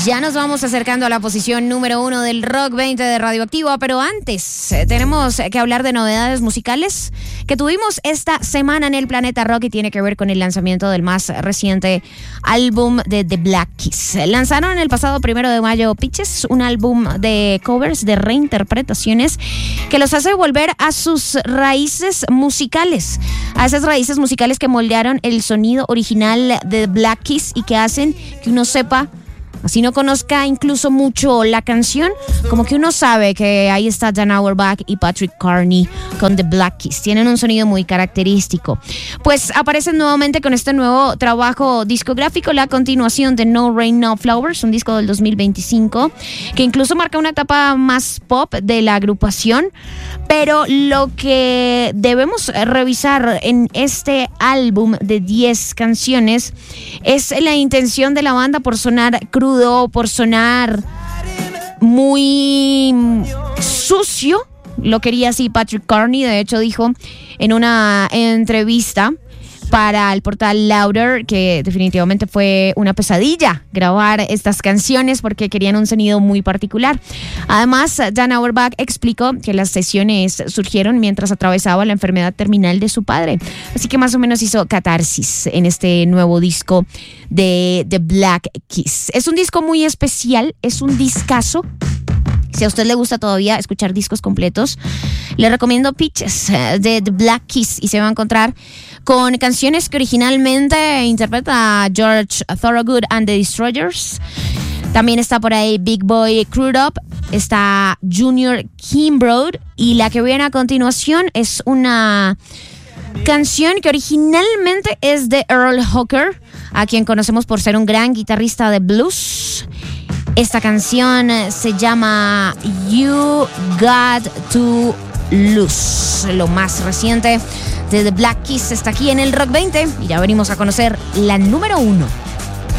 Ya nos vamos acercando a la posición número 1 del Rock 20 de Radioactiva, pero antes tenemos que hablar de novedades musicales que tuvimos esta semana en el Planeta Rock y tiene que ver con el lanzamiento del más reciente álbum de The Black Keys. Lanzaron el pasado 1 de mayo Pitches, un álbum de covers, de reinterpretaciones que los hace volver a sus raíces musicales, a esas raíces musicales que moldearon el sonido original de The Black Keys y que hacen que uno sepa, así no conozca incluso mucho la canción, como que uno sabe que ahí está Dan Auerbach y Patrick Carney con The Black Keys. Tienen un sonido muy característico. Pues aparecen nuevamente con este nuevo trabajo discográfico, la continuación de No Rain, No Flowers, un disco del 2025, que incluso marca una etapa más pop de la agrupación. Pero lo que debemos revisar en este álbum de 10 canciones es la intención de la banda por sonar crudo, por sonar muy sucio. Lo quería así Patrick Carney. De hecho dijo en una entrevista para el portal Louder que definitivamente fue una pesadilla grabar estas canciones porque querían un sonido muy particular. Además, Dan Auerbach explicó que las sesiones surgieron mientras atravesaba la enfermedad terminal de su padre, así que más o menos hizo catarsis en este nuevo disco de The Black Keys. Es un disco muy especial, es un discazo. Si a usted le gusta todavía escuchar discos completos, le recomiendo Pitches de The Black Keys y se va a encontrar con canciones que originalmente interpreta George Thorogood and the Destroyers. También está por ahí Big Boy Crewed Up, está Junior Kimbrough y la que viene a continuación es una canción que originalmente es de Earl Hooker, a quien conocemos por ser un gran guitarrista de blues. Esta canción se llama You Got to Lose. Lo más reciente de The Black Keys está aquí en el Rock 20 y ya venimos a conocer la número 1.